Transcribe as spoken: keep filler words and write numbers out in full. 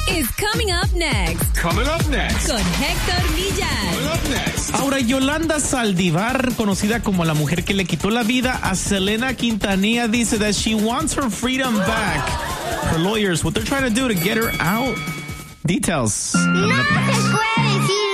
is coming up next. Coming up next. Con Héctor Villar. Coming up next. Ahora, Yolanda Saldívar, conocida como la mujer que le quitó la vida a Selena Quintanilla, dice that she wants her freedom back. Her lawyers, what they're trying to do to get her out. Details. No se puede decir